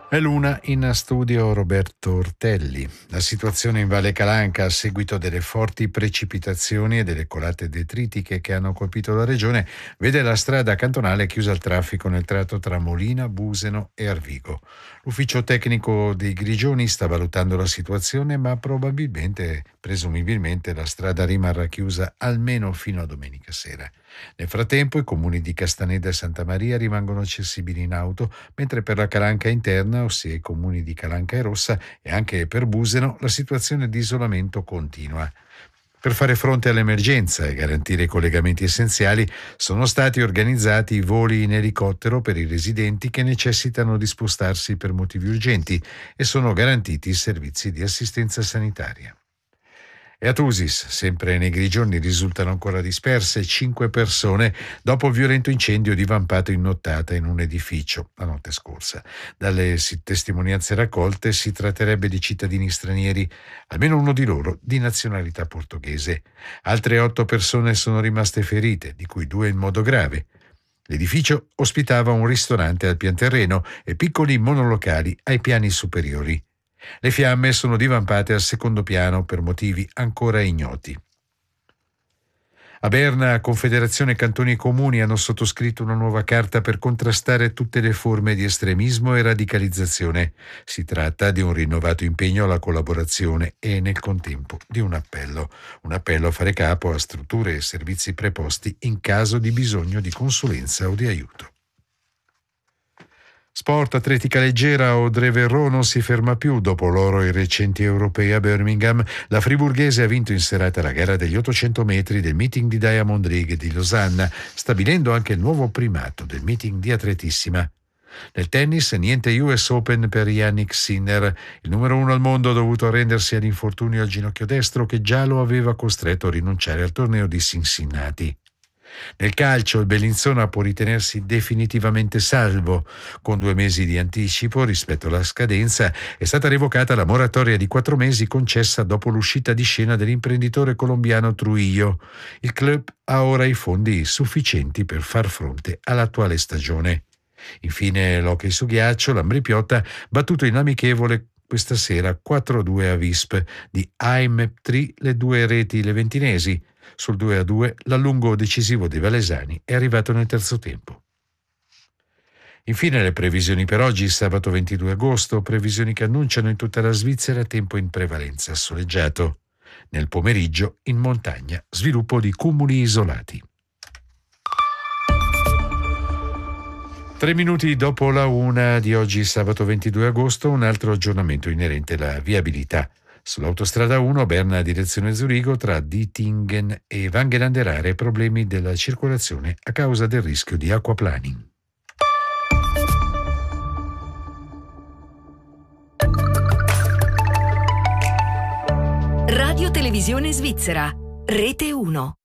È l'una in studio Roberto Ortelli. La situazione in Valle Calanca a seguito delle forti precipitazioni e delle colate detritiche che hanno colpito la regione vede la strada cantonale chiusa al traffico nel tratto tra Molina, Buseno e Arvigo. L'ufficio tecnico dei Grigioni sta valutando la situazione, ma presumibilmente la strada rimarrà chiusa almeno fino a domenica sera. Nel frattempo i comuni di Castaneda e Santa Maria rimangono accessibili in auto, mentre per la Calanca interna, ossia i comuni di Calanca e Rossa, e anche per Buseno, la situazione di isolamento continua. Per fare fronte all'emergenza e garantire i collegamenti essenziali, sono stati organizzati voli in elicottero per i residenti che necessitano di spostarsi per motivi urgenti e sono garantiti i servizi di assistenza sanitaria. E a Tusis, sempre nei Grigioni, risultano ancora disperse 5 persone dopo il violento incendio divampato in nottata in un edificio la notte scorsa. Dalle testimonianze raccolte si tratterebbe di cittadini stranieri, almeno uno di loro di nazionalità portoghese. Altre 8 persone sono rimaste ferite, di cui 2 in modo grave. L'edificio ospitava un ristorante al pian terreno e piccoli monolocali ai piani superiori. Le fiamme sono divampate al secondo piano per motivi ancora ignoti. A Berna, Confederazione Cantoni e Comuni hanno sottoscritto una nuova carta per contrastare tutte le forme di estremismo e radicalizzazione. Si tratta di un rinnovato impegno alla collaborazione e, nel contempo, di un appello a fare capo a strutture e servizi preposti in caso di bisogno di consulenza o di aiuto. Sport, atletica leggera, Audrey Verreau non si ferma più. Dopo l'oro ai recenti europei a Birmingham, la friburghese ha vinto in serata la gara degli 800 metri del meeting di Diamond League di Losanna, stabilendo anche il nuovo primato del meeting di atletissima. Nel tennis, niente US Open per Jannik Sinner. Il numero 1 al mondo ha dovuto arrendersi all'infortunio al ginocchio destro che già lo aveva costretto a rinunciare al torneo di Cincinnati. Nel calcio il Bellinzona può ritenersi definitivamente salvo. Con 2 mesi di anticipo rispetto alla scadenza è stata revocata la moratoria di 4 mesi concessa dopo l'uscita di scena dell'imprenditore colombiano Trujillo. Il club ha ora i fondi sufficienti per far fronte all'attuale stagione. Infine l'hockey su ghiaccio, l'Ambrì-Piotta battuto in amichevole questa sera 4-2 a Visp di AIM3 le 2 reti leventinesi. Sul 2-2 l'allungo decisivo dei valesani è arrivato nel terzo tempo. Infine le previsioni per oggi, sabato 22 agosto, previsioni che annunciano in tutta la Svizzera tempo in prevalenza soleggiato. Nel pomeriggio, in montagna, sviluppo di cumuli isolati. 3 minuti dopo la 1 di oggi, sabato 22 agosto, un altro aggiornamento inerente alla viabilità. Sull'autostrada 1 Berna direzione Zurigo tra Dittingen e Wangelanderare problemi della circolazione a causa del rischio di acquaplaning. Radio Televisione Svizzera, Rete 1.